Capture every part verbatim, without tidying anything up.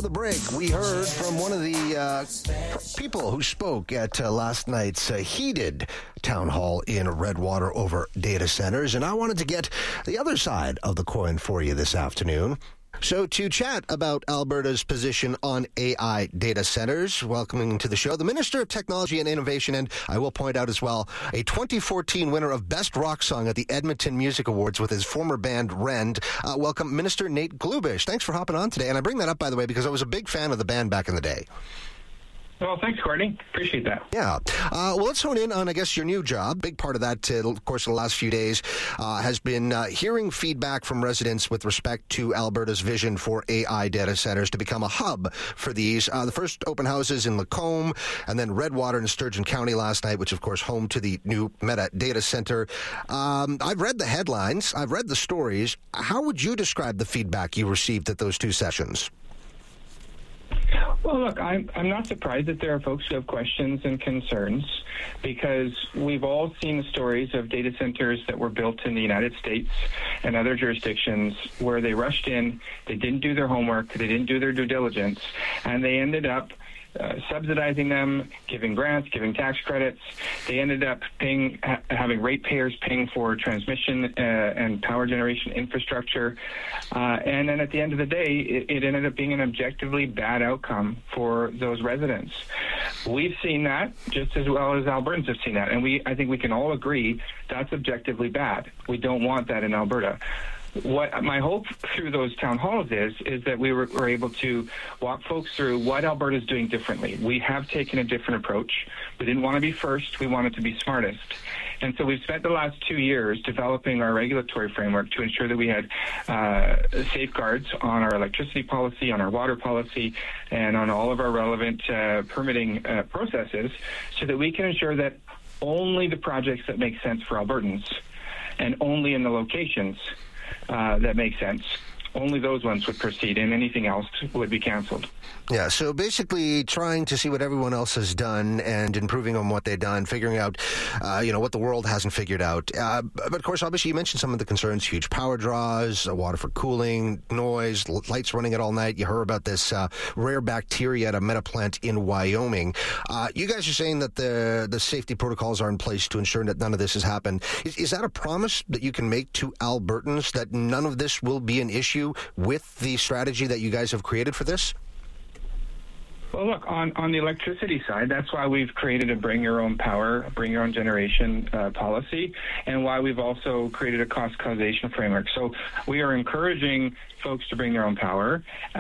the break, we heard from one of the uh, people who spoke at uh, last night's uh, heated town hall in Redwater over data centers, and I wanted to get the other side of the coin for you this afternoon. So to chat about Alberta's position on A I data centers, welcoming to the show the Minister of Technology and Innovation, and I will point out as well, a twenty fourteen winner of Best Rock Song at the Edmonton Music Awards with his former band Rend. Uh, welcome, Minister Nate Glubish. Thanks for hopping on today. And I bring that up, by the way, because I was a big fan of the band back in the day. Well, thanks, Courtney. Appreciate that. Yeah. Uh, well, let's hone in on, I guess, your new job. Big part of that, uh, of course, in the last few days uh, has been uh, hearing feedback from residents with respect to Alberta's vision for A I data centers to become a hub for these. Uh, the first open houses in Lacombe and then Redwater and Sturgeon County last night, which, of course, home to the new Meta data center. Um, I've read the headlines. I've read the stories. How would you describe the feedback you received at those two sessions? Well, look, I'm, I'm not surprised that there are folks who have questions and concerns, because we've all seen the stories of data centers that were built in the United States and other jurisdictions where they rushed in, they didn't do their homework, they didn't do their due diligence, and they ended up Uh, subsidizing them, giving grants, giving tax credits. They ended up paying, ha- having ratepayers paying for transmission uh, and power generation infrastructure. Uh, and then at the end of the day, it, it ended up being an objectively bad outcome for those residents. We've seen that just as well as Albertans have seen that. And we, I think we can all agree that's objectively bad. We don't want that in Alberta. What my hope through those town halls is, is that we were, were able to walk folks through what Alberta is doing differently. We have taken a different approach. We didn't want to be first. We wanted to be smartest. And so we've spent the last two years developing our regulatory framework to ensure that we had uh, safeguards on our electricity policy, on our water policy, and on all of our relevant uh, permitting uh, processes, so that we can ensure that only the projects that make sense for Albertans, and only in the locations Uh, that makes sense, only those ones would proceed, and anything else would be canceled. Yeah, so basically trying to see what everyone else has done and improving on what they've done, figuring out, uh, you know, what the world hasn't figured out. Uh, but, of course, obviously, you mentioned some of the concerns, huge power draws, uh, water for cooling, noise, l- lights running it all night. You heard about this uh, rare bacteria at a Meta plant in Wyoming. Uh, you guys are saying that the the safety protocols are in place to ensure that none of this has happened. Is, is that a promise that you can make to Albertans that none of this will be an issue with the strategy that you guys have created for this? Well, look, on, on the electricity side, that's why we've created a bring your own power, bring your own generation uh, policy, and why we've also created a cost causation framework. So we are encouraging folks to bring their own power. Uh,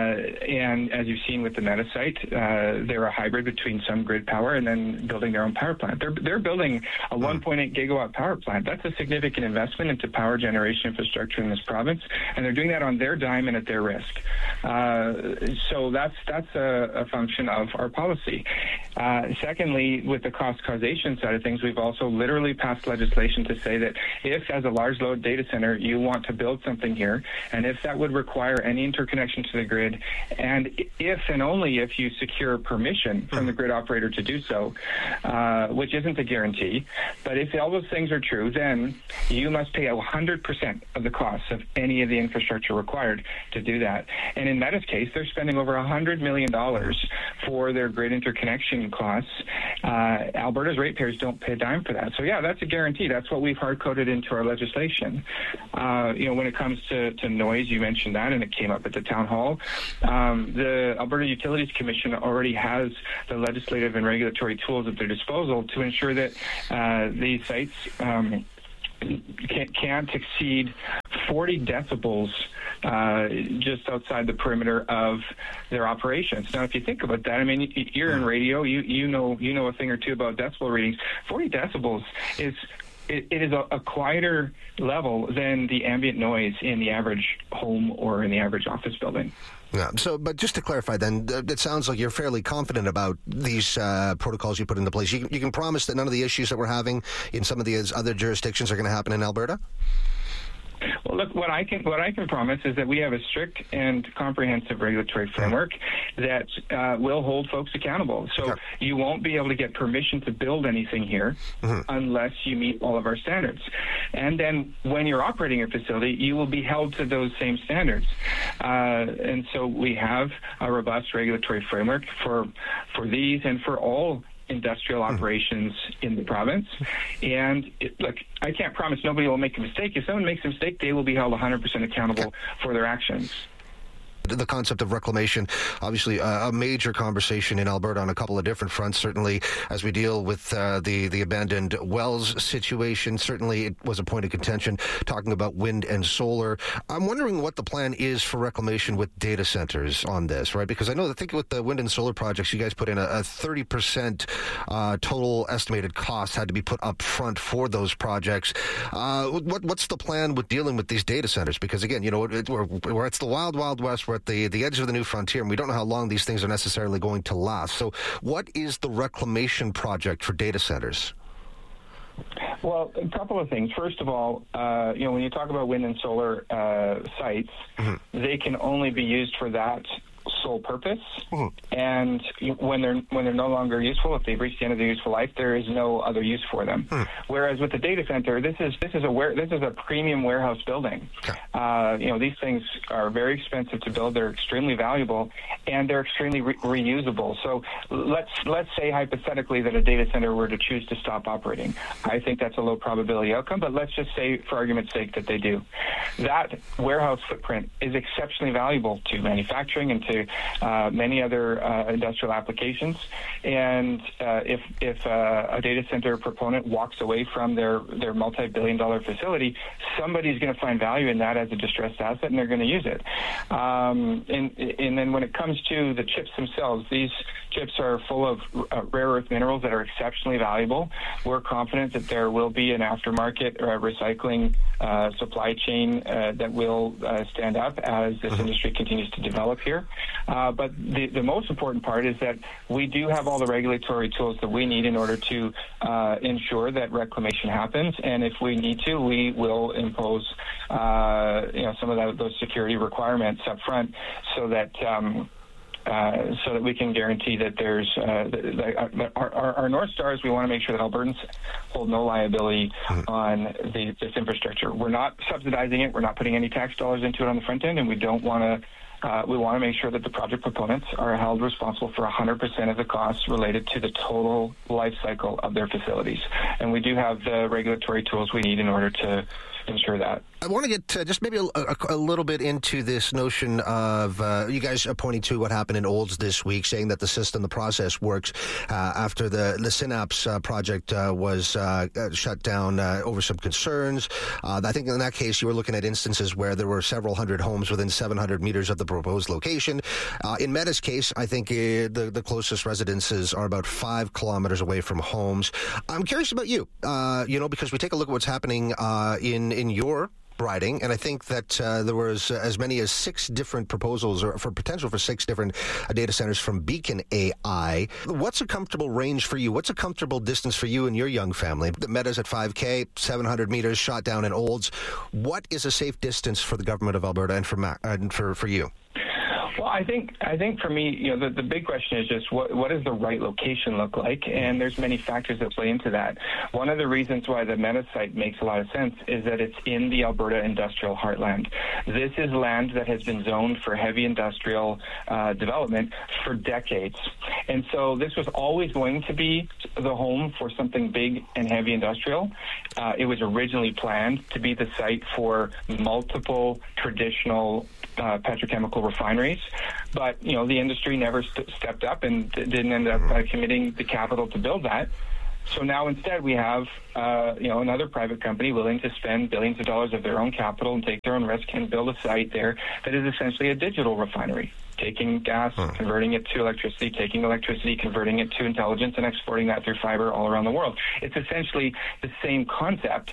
and as you've seen with the Meta site, uh, they're a hybrid between some grid power and then building their own power plant. They're, they're building a one point eight gigawatt power plant. That's a significant investment into power generation infrastructure in this province, and they're doing that on their dime and at their risk. Uh, so that's that's a, a function of our policy. Uh, secondly, with the cost causation side of things, we've also literally passed legislation to say that if, as a large load data center, you want to build something here, and if that would require any interconnection to the grid, and if and only if you secure permission from the grid operator to do so, uh, which isn't a guarantee, but if all those things are true, then you must pay one hundred percent of the costs of any of the infrastructure required to do that. And in Meta's case, they're spending over one hundred million dollars for their grid interconnection costs. Uh, Alberta's ratepayers don't pay a dime for that. So, yeah, that's a guarantee. That's what we've hard-coded into our legislation. Uh, you know, when it comes to, to noise, you mentioned that, and it came up at the town hall. Um, the Alberta Utilities Commission already has the legislative and regulatory tools at their disposal to ensure that uh, these sites um, can't, can't exceed forty decibels uh, just outside the perimeter of their operations. Now, if you think about that, I mean, you're in radio, you you know you know a thing or two about decibel readings. forty decibels is it, it is a, a quieter level than the ambient noise in the average home or in the average office building. Yeah. So, but just to clarify, then, uh, it sounds like you're fairly confident about these uh, protocols you put into place. You, you can promise that none of the issues that we're having in some of these other jurisdictions are going to happen in Alberta? Well, look, what I can what I can promise is that we have a strict and comprehensive regulatory framework that uh, will hold folks accountable. So okay. you won't be able to get permission to build anything here mm-hmm. unless you meet all of our standards. And then when you're operating your facility, you will be held to those same standards. Uh, and so we have a robust regulatory framework for for these and for all industrial operations in the province. And it, look, I can't promise nobody will make a mistake. If someone makes a mistake, they will be held one hundred percent accountable for their actions. The concept of reclamation, obviously uh, a major conversation in Alberta on a couple of different fronts, certainly as we deal with uh, the, the abandoned wells situation. Certainly it was a point of contention talking about wind and solar. I'm wondering what the plan is for reclamation with data centers on this, right? Because I know, I think with the wind and solar projects, you guys put in a, a thirty percent uh, total estimated cost had to be put up front for those projects. Uh, what, what's the plan with dealing with these data centers? Because again, you know, it, we're, we're, it's the wild, wild west. We're at the, the edge of the new frontier, and we don't know how long these things are necessarily going to last. So what is the reclamation project for data centers? Well, a couple of things. First of all, uh, you know, when you talk about wind and solar uh, sites, mm-hmm. they can only be used for that sole purpose. Mm-hmm. And when they're when they're no longer useful, if they've reached the end of their useful life, there is no other use for them. Mm-hmm. Whereas with the data center, this is this is a ware, this is a premium warehouse building. Okay. Uh, you know, these things are very expensive to build. They're extremely valuable, and they're extremely re- reusable. So let's let's say hypothetically that a data center were to choose to stop operating. I think that's a low probability outcome, but let's just say, for argument's sake, that they do. That warehouse footprint is exceptionally valuable to manufacturing and to uh, many other uh, industrial applications. And uh, if if uh, a data center proponent walks away from their, their multi-billion dollar facility, somebody's going to find value in that as a distressed asset, and they're going to use it. Um, and, and then when it comes to the chips themselves, these chips are full of uh, rare earth minerals that are exceptionally valuable. We're confident that there will be an aftermarket uh, recycling uh, supply chain uh, that will uh, stand up as this industry continues to develop here. Uh, but the, the most important part is that we do have all the regulatory tools that we need in order to uh, ensure that reclamation happens. And if we need to, we will impose uh, you know, some of that, those security requirements up front so that um, Uh, so that we can guarantee that there's uh, the, the, our, our, our North Star is we want to make sure that Albertans hold no liability mm-hmm. on the, this infrastructure. We're not subsidizing it. We're not putting any tax dollars into it on the front end, and we don't want to Uh, we want to make sure that the project proponents are held responsible for one hundred percent of the costs related to the total life cycle of their facilities. And we do have the regulatory tools we need in order to ensure that. I want to get uh, just maybe a, a, a little bit into this notion of uh, you guys are pointing to what happened in Olds this week, saying that the system, the process works uh, after the, the Synapse uh, project uh, was uh, shut down uh, over some concerns. Uh, I think in that case you were looking at instances where there were several hundred homes within seven hundred meters of the proposed location. Uh, in Meta's case, I think uh, the, the closest residences are about five kilometers away from homes. I'm curious about you, uh, you know, because we take a look at what's happening uh, in, in your riding, and I think that uh, there was as many as six different proposals or for potential for six different uh, data centers from Beacon A I. What's a comfortable range for you? What's a comfortable distance for you and your young family? The Meta's at five K, seven hundred meters, shot down in Olds. What is a safe distance for the government of Alberta and for Ma- and for, for you? Well, I think I think for me, you know, the, the big question is just what what does the right location look like? And there's many factors that play into that. One of the reasons why the Meta site makes a lot of sense is that it's in the Alberta industrial heartland. This is land that has been zoned for heavy industrial uh, development for decades. And so this was always going to be the home for something big and heavy industrial. Uh, it was originally planned to be the site for multiple traditional uh, petrochemical refineries. But, you know, the industry never st- stepped up and d- didn't end up uh, committing the capital to build that. So now instead we have, uh, you know, another private company willing to spend billions of dollars of their own capital and take their own risk and build a site there that is essentially a digital refinery, taking gas, huh. converting it to electricity, taking electricity, converting it to intelligence, and exporting that through fiber all around the world. It's essentially the same concept,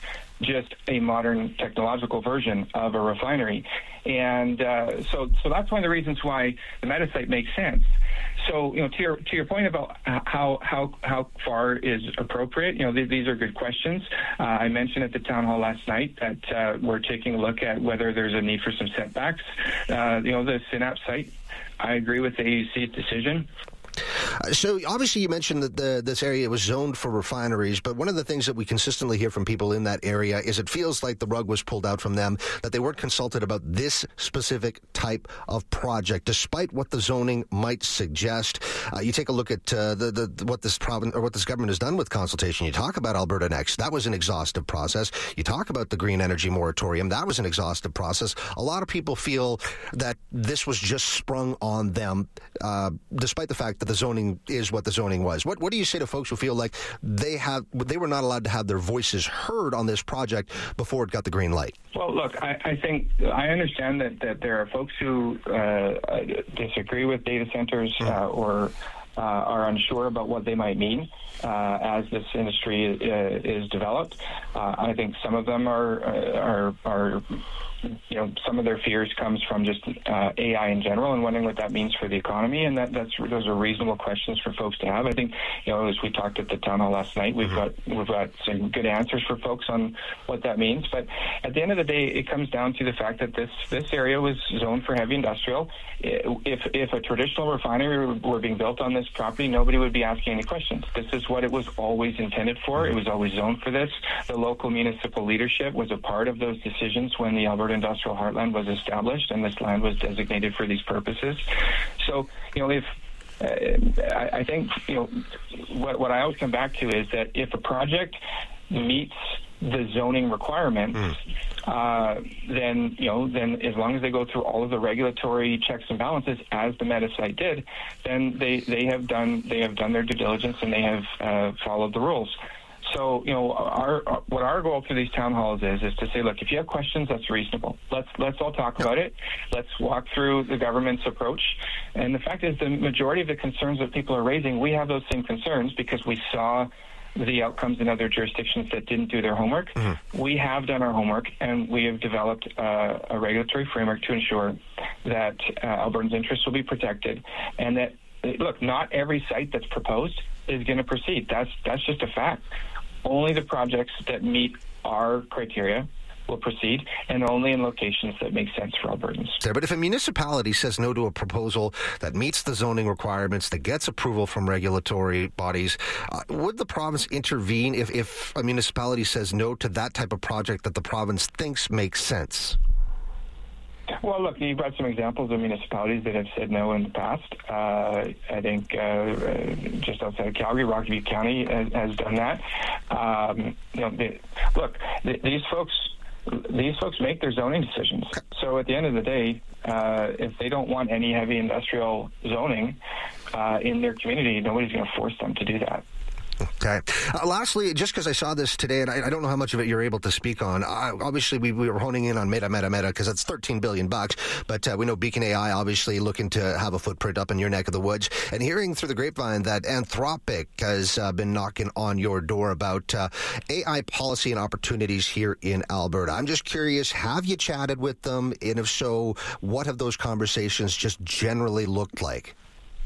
just a modern technological version of a refinery. And uh, so so that's one of the reasons why the Meta site makes sense. So, you know, to your to your point about how how how far is appropriate, you know, th- these are good questions. Uh, I mentioned at the town hall last night that uh, we're taking a look at whether there's a need for some setbacks. Uh, you know, the Synapse site, I agree with the A U C's decision. Uh, so obviously you mentioned that the, this area was zoned for refineries, but one of the things that we consistently hear from people in that area is it feels like the rug was pulled out from them, that they weren't consulted about this specific type of project, despite what the zoning might suggest. Uh, you take a look at uh, the, the what this province or what this government has done with consultation. You talk about Alberta Next. That was an exhaustive process. You talk about the green energy moratorium. That was an exhaustive process. A lot of people feel that this was just sprung on them, uh, despite the fact that the zoning is what the zoning was. What what do you say to folks who feel like they have they were not allowed to have their voices heard on this project before it got the green light? Well, look, I, I think I understand that, that there are folks who uh, disagree with data centers uh, or uh, are unsure about what they might mean uh, as this industry uh, is developed. Uh, I think some of them are are are. You know, some of their fears comes from just uh, A I in general and wondering what that means for the economy, and that that's those are reasonable questions for folks to have. I think, you know, as we talked at the town hall last night, we've got we've got some good answers for folks on what that means. But at the end of the day, it comes down to the fact that this this area was zoned for heavy industrial. If if a traditional refinery were being built on this property, nobody would be asking any questions. This is what it was always intended for. It was always zoned for this. The local municipal leadership was a part of those decisions when the Alberta Industrial Heartland was established and this land was designated for these purposes. So, you know, if uh, I, I think, you know, what, what I always come back to is that if a project meets the zoning requirements, mm. uh, then, you know, then as long as they go through all of the regulatory checks and balances, as the Meta site did, then they, they have done they have done their due diligence and they have uh, followed the rules. So, you know, our what our goal through these town halls is is to say, look, if you have questions, that's reasonable. Let's let's all talk about it. Let's walk through the government's approach. And the fact is, the majority of the concerns that people are raising, we have those same concerns because we saw the outcomes in other jurisdictions that didn't do their homework. Mm-hmm. We have done our homework, and we have developed uh, a regulatory framework to ensure that uh, Albertans' interests will be protected, and that, look, not every site that's proposed is going to proceed. That's that's just a fact. Only the projects that meet our criteria will proceed, and only in locations that make sense for Albertans. But if a municipality says no to a proposal that meets the zoning requirements, that gets approval from regulatory bodies, uh, would the province intervene if, if a municipality says no to that type of project that the province thinks makes sense? Well, look, you've got some examples of municipalities that have said no in the past. Uh, I think uh, uh, just outside of Calgary, Rocky County has, has done that. Um, you know, they, look, th- these folks, these folks make their zoning decisions. So at the end of the day, uh, if they don't want any heavy industrial zoning uh, in their community, nobody's going to force them to do that. Okay. Uh, lastly, just because I saw this today, and I, I don't know how much of it you're able to speak on. Uh, obviously, we, we were honing in on Meta, Meta, Meta, because that's thirteen billion bucks. But uh, we know Beacon A I obviously looking to have a footprint up in your neck of the woods. And hearing through the grapevine that Anthropic has uh, been knocking on your door about uh, A I policy and opportunities here in Alberta. I'm just curious, have you chatted with them? And if so, what have those conversations just generally looked like?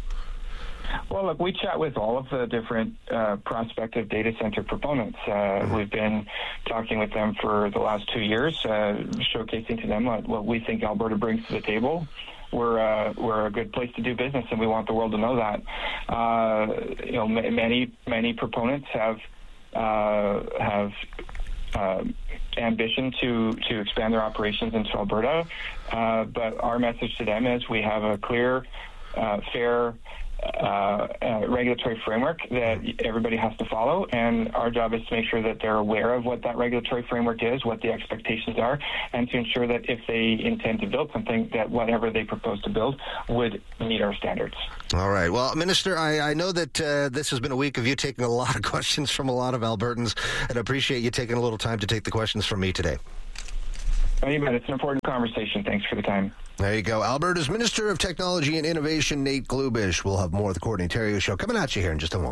Well, look, we chat with all of the different uh, prospective data center proponents. Uh, mm-hmm. We've been talking with them for the last two years, uh, showcasing to them what, what we think Alberta brings to the table. We're uh, we're a good place to do business, and we want the world to know that. Uh, you know, m- many many proponents have uh, have. Uh, ambition to, to expand their operations into Alberta, uh, but our message to them is we have a clear, uh, fair, uh, uh, regulatory framework that everybody has to follow, and our job is to make sure that they're aware of what that regulatory framework is, what the expectations are, and to ensure that if they intend to build something, that whatever they propose to build would meet our standards. All right. Well, Minister, I, I know that uh, this has been a week of you taking a lot of questions from a lot of Albertans, and I appreciate you taking a little time to take the questions from me today. Oh, you bet. It's an important conversation. Thanks for the time. There you go. Alberta's Minister of Technology and Innovation, Nate Glubish. We'll have more of the Courtney Theriault Show coming at you here in just a moment.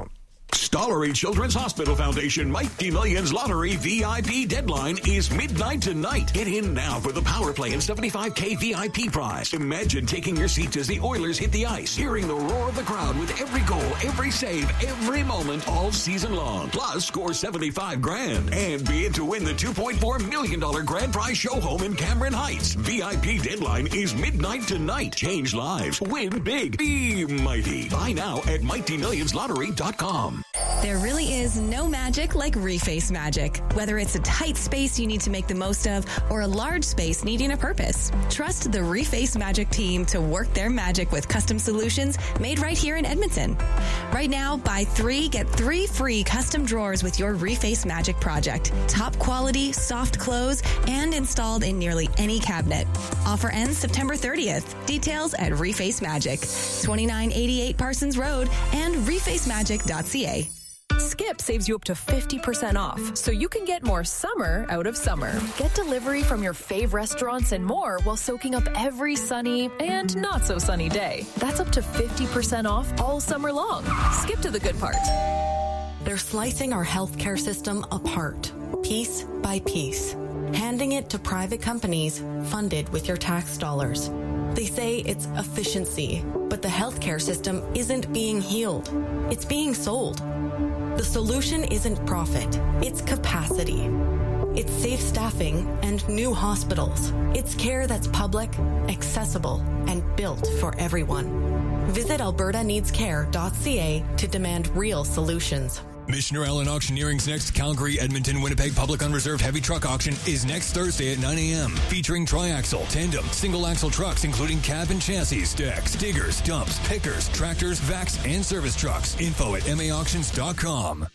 Stollery Children's Hospital Foundation Mighty Millions Lottery V I P deadline is midnight tonight. Get in now for the Power Play and seventy-five K V I P prize. Imagine taking your seats as the Oilers hit the ice, hearing the roar of the crowd with every goal, every save, every moment, all season long. Plus, score seventy-five grand and be in to win the two point four million dollars grand prize show home in Cameron Heights. V I P deadline is midnight tonight. Change lives. Win big. Be mighty. Buy now at mighty millions lottery dot com. There really is no magic like Reface magic. Whether it's a tight space you need to make the most of or a large space needing a purpose, trust the Reface Magic team to work their magic with custom solutions made right here in Edmonton. Right now, buy three, get three free custom drawers with your Reface Magic project. Top quality, soft close, and installed in nearly any cabinet. Offer ends September thirtieth. Details at Reface Magic, twenty-nine eighty-eight Parsons Road and reface magic dot c a. Skip saves you up to fifty percent off, so you can get more summer out of summer. Get delivery from your fave restaurants and more while soaking up every sunny and not so sunny day. That's up to fifty percent off all summer long. Skip to the good part. They're slicing our healthcare system apart, piece by piece, handing it to private companies funded with your tax dollars. They say it's efficiency, but the healthcare system isn't being healed. It's being sold. The solution isn't profit, it's capacity. It's safe staffing and new hospitals. It's care that's public, accessible, and built for everyone. Visit alberta needs care dot c a to demand real solutions. Missioner Allen Auctioneering's next Calgary, Edmonton, Winnipeg Public Unreserved Heavy Truck Auction is next Thursday at nine a.m. featuring triaxle, tandem, single-axle trucks including cab and chassis, decks, diggers, dumps, pickers, tractors, vacs, and service trucks. Info at m a auctions dot com.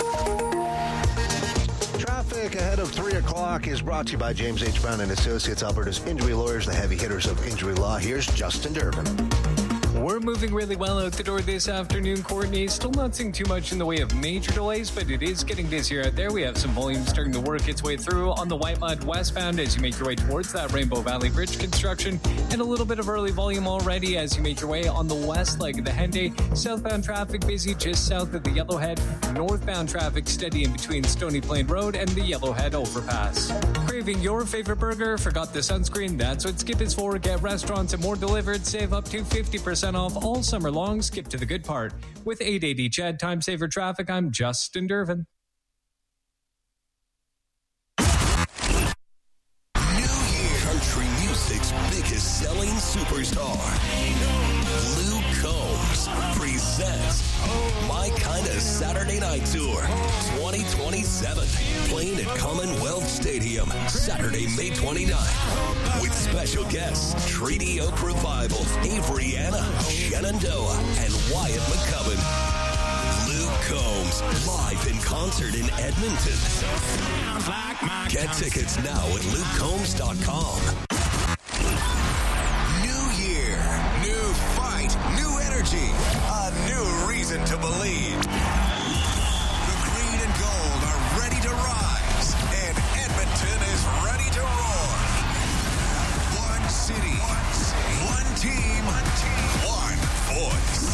Traffic ahead of three o'clock is brought to you by James H. Brown and Associates, Alberta's injury lawyers, the heavy hitters of injury law. Here's Justin Durbin. We're moving really well out the door this afternoon, Courtney. Still not seeing too much in the way of major delays, but it is getting busier out there. We have some volume starting to work its way through on the Whitemud westbound as you make your way towards that Rainbow Valley Bridge construction, and a little bit of early volume already as you make your way on the west leg of the Henday. Southbound traffic busy just south of the Yellowhead. Northbound traffic steady in between Stony Plain Road and the Yellowhead overpass. Craving your favorite burger? Forgot the sunscreen? That's what Skip is for. Get restaurants and more delivered. Save up to fifty percent off all summer long. Skip to the good part. With eight eighty C H E D Time Saver Traffic, I'm Justin Durbin. New Year. Country music's biggest selling superstar, Luke Combs, presents My Kinda Saturday Night Tour twenty twenty-seven. Playing at Commonwealth Stadium Saturday, May twenty-ninth. With special guests Treaty Oak Revival, Avery Anna, Shenandoah, and Wyatt McCubbin. Luke Combs, live in concert in Edmonton. Get tickets now at luke combs dot com. New year, new fight, new energy, a new reason to believe. The green and gold are ready to rise, and Edmonton is ready to roar. One city, one, city, one team, one team, one voice.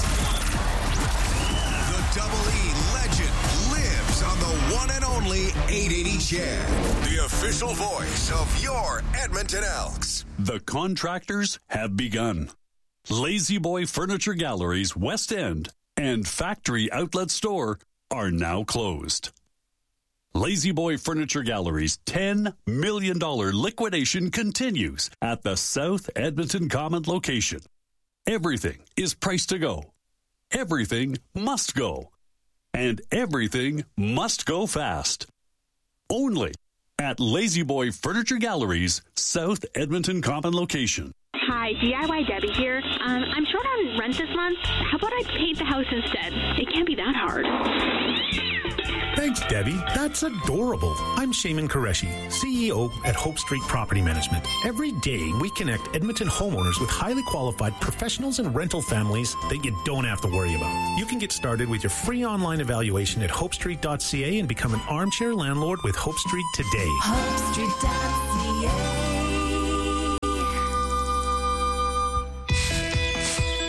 The Double E legend lives on the one and only eight eighty C H E D, the official voice of your Edmonton Elks. The contractors have begun. Lazy Boy Furniture Galleries West End and Factory Outlet Store are now closed. Lazy Boy Furniture Gallery's ten million dollars liquidation continues at the South Edmonton Common location. Everything is priced to go. Everything must go. And everything must go fast. Only at Lazy Boy Furniture Gallery's South Edmonton Common location. Hi, D I Y Debbie here. Um, I'm short on rent this month. How about I paint the house instead? It can't be that hard. Thanks, Debbie. That's adorable. I'm Shaman Qureshi, C E O at Hope Street Property Management. Every day, we connect Edmonton homeowners with highly qualified professionals and rental families that you don't have to worry about. You can get started with your free online evaluation at hope street dot c a and become an armchair landlord with Hope Street today. hope street dot c a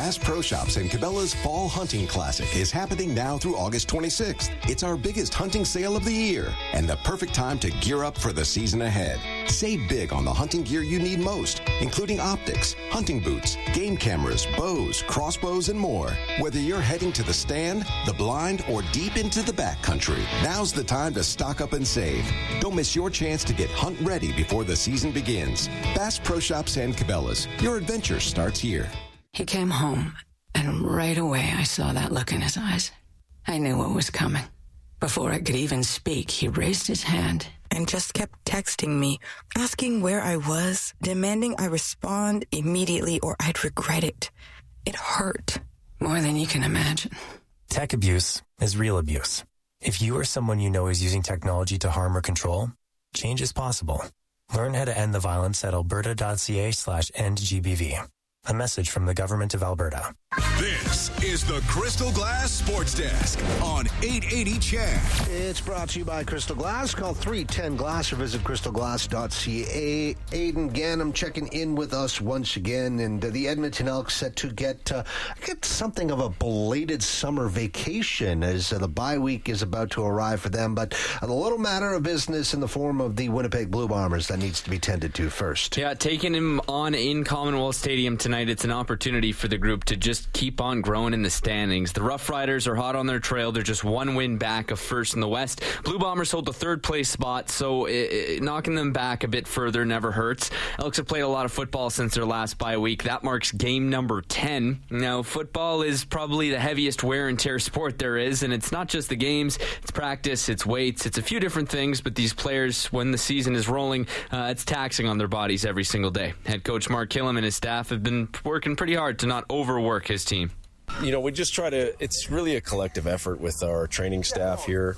Bass Pro Shops and Cabela's Fall Hunting Classic is happening now through August twenty-sixth. It's our biggest hunting sale of the year and the perfect time to gear up for the season ahead. Save big on the hunting gear you need most, including optics, hunting boots, game cameras, bows, crossbows, and more. Whether you're heading to the stand, the blind, or deep into the backcountry, now's the time to stock up and save. Don't miss your chance to get hunt ready before the season begins. Bass Pro Shops and Cabela's. Your adventure starts here. He came home, and right away I saw that look in his eyes. I knew what was coming. Before I could even speak, he raised his hand and just kept texting me, asking where I was, demanding I respond immediately or I'd regret it. It hurt. More than you can imagine. Tech abuse is real abuse. If you or someone you know is using technology to harm or control, change is possible. Learn how to end the violence at alberta.ca slash end GBV. A message from the Government of Alberta. This is the Crystal Glass Sports Desk on eight eighty C H E D. It's brought to you by Crystal Glass. Call three ten glass or visit crystal glass dot c a. Aidan Gannam checking in with us once again, and uh, the Edmonton Elks set to get uh, get something of a belated summer vacation as uh, the bye week is about to arrive for them. But a little matter of business in the form of the Winnipeg Blue Bombers that needs to be tended to first. Yeah, taking him on in Commonwealth Stadium tonight. Tonight, it's an opportunity for the group to just keep on growing in the standings. The Rough Riders are hot on their trail. They're just one win back of first in the West. Blue Bombers hold the third place spot, so it, it, knocking them back a bit further never hurts. Elks have played a lot of football since their last bye week. That marks game number ten. Now, football is probably the heaviest wear and tear sport there is, and it's not just the games. It's practice, it's weights, it's a few different things, but these players, when the season is rolling, uh, it's taxing on their bodies every single day. Head coach Mark Killam and his staff have been working pretty hard to not overwork his team. You know, we just try to, it's really a collective effort with our training staff here.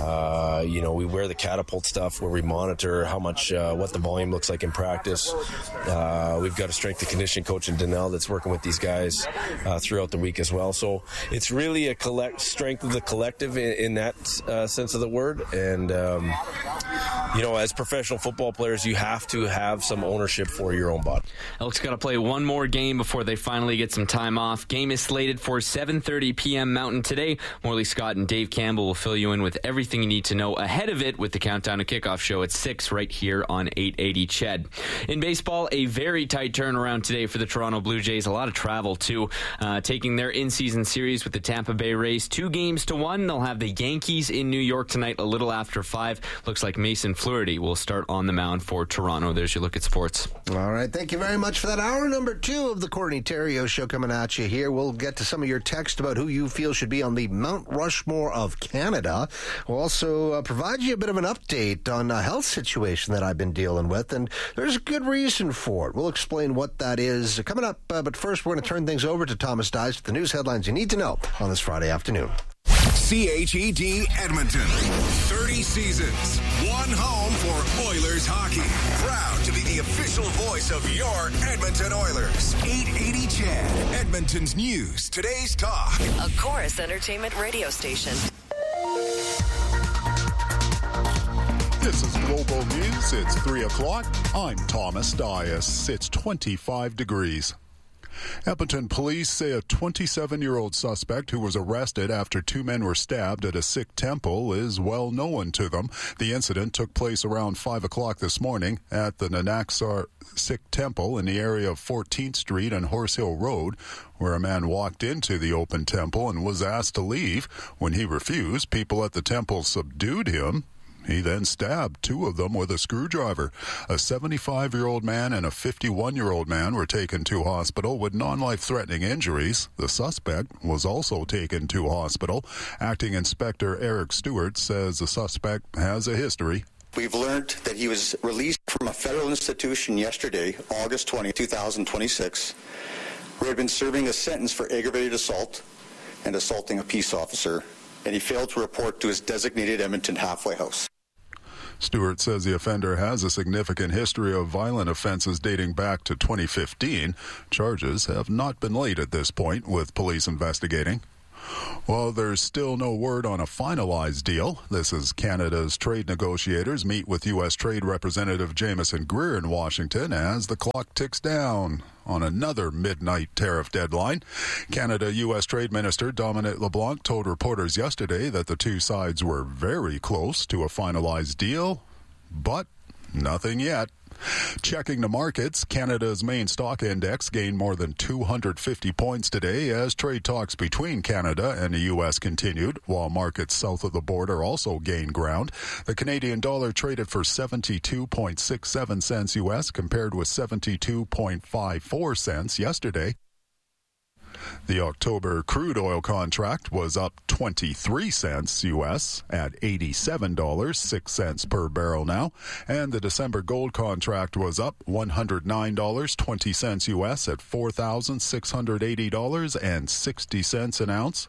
Uh, you know, we wear the catapult stuff where we monitor how much, uh, what the volume looks like in practice. Uh, we've got a strength and conditioning coach in Danelle that's working with these guys uh, throughout the week as well. So it's really a collect strength of the collective in, in that uh, sense of the word. And, um, you know, as professional football players, you have to have some ownership for your own body. Elks got to play one more game before they finally get some time off. Game is slated for seven thirty p.m. Mountain today. Morley Scott and Dave Campbell will fill you in with everything you need to know ahead of it with the Countdown to Kickoff show at six right here on eight eighty C H E D. In baseball, a very tight turnaround today for the Toronto Blue Jays. A lot of travel, too. Uh, taking their in-season series with the Tampa Bay Rays two games to one. They'll have the Yankees in New York tonight a little after five. Looks like Mason Flaherty will start on the mound for Toronto. There's your look at sports. All right. Thank you very much for that. Hour number two of the Courtney Theriault show coming at you here. We'll get to some of your text about who you feel should be on the Mount Rushmore of Canada. We'll also uh, provide you a bit of an update on a health situation that I've been dealing with, and there's a good reason for it. We'll explain what that is coming up, uh, but first we're going to turn things over to Thomas Dice with the news headlines you need to know on this Friday afternoon. C H E D Edmonton. thirty seasons. One home for Oilers hockey. Proud to be the official voice of your Edmonton Oilers. eight eighty C H E D. Edmonton's news. Today's talk. A Chorus Entertainment radio station. This is Global News. It's three o'clock. I'm Thomas Dias. It's twenty-five degrees. Edmonton police say a twenty-seven-year-old suspect who was arrested after two men were stabbed at a Sikh temple is well known to them. The incident took place around five o'clock this morning at the Nanaksar Sikh temple in the area of fourteenth Street and Horse Hill Road, where a man walked into the open temple and was asked to leave. When he refused, people at the temple subdued him. He then stabbed two of them with a screwdriver. A seventy-five-year-old man and a fifty-one-year-old man were taken to hospital with non-life-threatening injuries. The suspect was also taken to hospital. Acting Inspector Eric Stewart says the suspect has a history. We've learned that he was released from a federal institution yesterday, August twentieth, twenty twenty-six, where he had been serving a sentence for aggravated assault and assaulting a peace officer, and he failed to report to his designated Edmonton halfway house. Stewart says the offender has a significant history of violent offenses dating back to twenty fifteen. Charges have not been laid at this point, with police investigating. Well, there's still no word on a finalized deal. This is Canada's trade negotiators meet with U S Trade Representative Jameson Greer in Washington as the clock ticks down on another midnight tariff deadline. Canada-U S Trade Minister Dominic LeBlanc told reporters yesterday that the two sides were very close to a finalized deal, but nothing yet. Checking the markets, Canada's main stock index gained more than two hundred fifty points today as trade talks between Canada and the U S continued, while markets south of the border also gained ground. The Canadian dollar traded for seventy-two point six seven cents U S compared with seventy-two point five four cents yesterday. The October crude oil contract was up twenty-three cents U S at eighty-seven dollars and six cents per barrel now, and the December gold contract was up one hundred nine dollars and twenty cents U S at four thousand six hundred eighty dollars and sixty cents an ounce.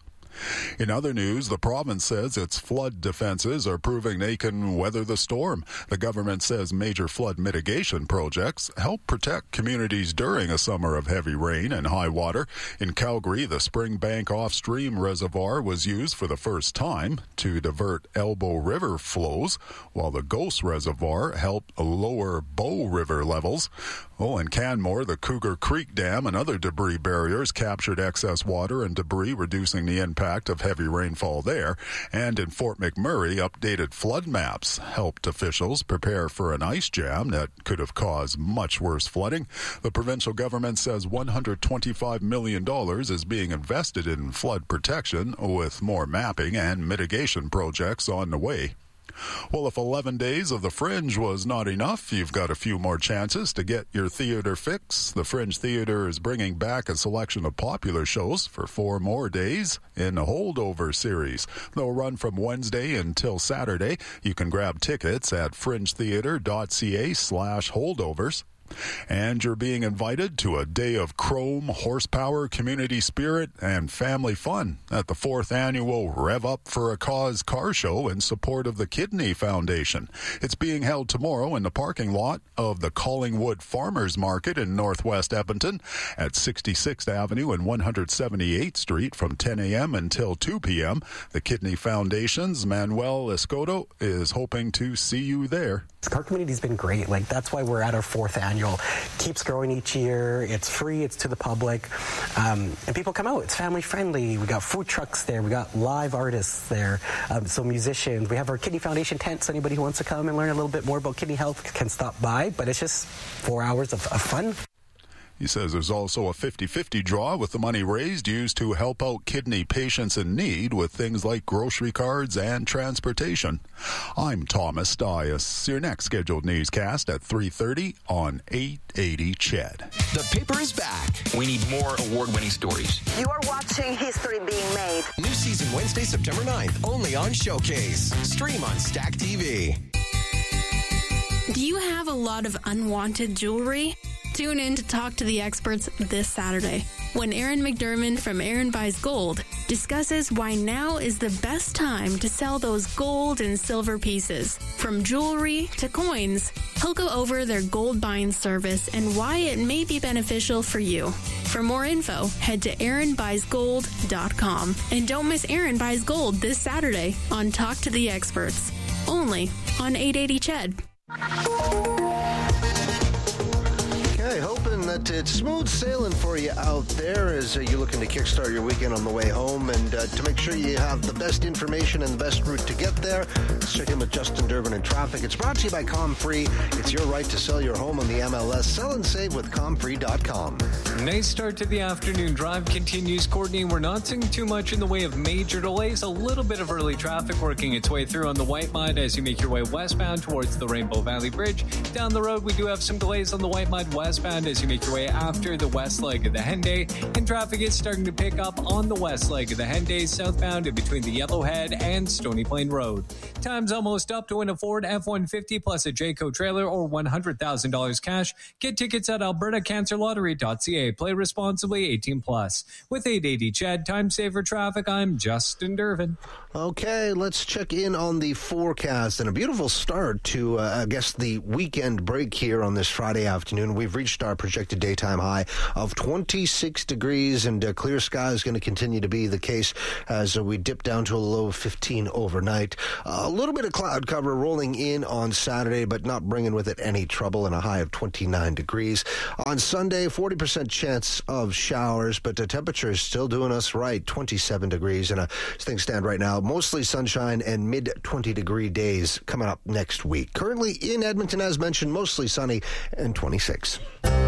In other news, the province says its flood defenses are proving they can weather the storm. The government says major flood mitigation projects help protect communities during a summer of heavy rain and high water. In Calgary, the Springbank off-stream reservoir was used for the first time to divert Elbow River flows, while the Ghost Reservoir helped lower Bow River levels. Oh, in Canmore, the Cougar Creek Dam and other debris barriers captured excess water and debris, reducing the impact of heavy rainfall there. And in Fort McMurray, updated flood maps helped officials prepare for an ice jam that could have caused much worse flooding. The provincial government says one hundred twenty-five million dollars is being invested in flood protection, with more mapping and mitigation projects on the way. Well, if eleven days of the Fringe was not enough, you've got a few more chances to get your theater fix. The Fringe Theater is bringing back a selection of popular shows for four more days in the Holdover series. They'll run from Wednesday until Saturday. You can grab tickets at fringetheater.ca slash holdovers. And you're being invited to a day of chrome, horsepower, community spirit, and family fun at the fourth annual Rev Up for a Cause car show in support of the Kidney Foundation. It's being held tomorrow in the parking lot of the Collingwood Farmers Market in Northwest Edmonton at sixty-sixth Avenue and one hundred seventy-eighth Street from ten a.m. until two p.m. The Kidney Foundation's Manuel Escoto is hoping to see you there. Our community's been great. Like, that's why we're at our fourth annual. Keeps growing each year. It's free. It's to the public. Um, and people come out. It's family friendly. We got food trucks there. We got live artists there. Um, so musicians. We have our Kidney Foundation tents. Anybody who wants to come and learn a little bit more about kidney health can stop by. But it's just four hours of, of fun. He says there's also a fifty-fifty draw with the money raised used to help out kidney patients in need with things like grocery cards and transportation. I'm Thomas Dias. Your next scheduled newscast at three thirty on eight eighty C H E D. The paper is back. We need more award-winning stories. You are watching history being made. New season Wednesday, September ninth, only on Showcase. Stream on Stack T V. Do you have a lot of unwanted jewelry? Tune in to Talk to the Experts this Saturday when Aaron McDermott from Aaron Buys Gold discusses why now is the best time to sell those gold and silver pieces. From jewelry to coins, he'll go over their gold buying service and why it may be beneficial for you. For more info, head to aaron buys gold dot com. And don't miss Aaron Buys Gold this Saturday on Talk to the Experts, only on eight eighty C H E D. Okay, hoping that it's smooth sailing for you out there as uh, you're looking to kickstart your weekend on the way home. And uh, to make sure you have the best information and the best route to get there, let's check in with Justin Durbin in traffic. It's brought to you by ComFree. It's your right to sell your home on the M L S. Sell and save with comfree dot com. Nice start to the afternoon drive continues, Courtney. We're not seeing too much in the way of major delays. A little bit of early traffic working its way through on the White Mud as you make your way westbound towards the Rainbow Valley Bridge. Down the road, we do have some delays on the White Mud westbound as you make your way after the west leg of the Henday. And traffic is starting to pick up on the west leg of the Henday, southbound in between the Yellowhead and Stony Plain Road. Time's almost up to win a Ford F one fifty plus a Jayco trailer or one hundred thousand dollars cash. Get tickets at alberta cancer lottery dot c a. Play responsibly, eighteen plus. With eight eighty C H E D, time saver traffic, I'm Justin Durbin. Okay, let's check in on the forecast and a beautiful start to, uh, I guess, the weekend break here on this Friday afternoon. We've reached our projected predicted daytime high of twenty-six degrees, and uh, clear sky is going to continue to be the case as uh, we dip down to a low of fifteen overnight. Uh, a little bit of cloud cover rolling in on Saturday, but not bringing with it any trouble, and a high of twenty-nine degrees. On Sunday, forty percent chance of showers, but the temperature is still doing us right, twenty-seven degrees, and uh, as things stand right now, mostly sunshine and mid twenty degree days coming up next week. Currently in Edmonton, as mentioned, mostly sunny and twenty-six.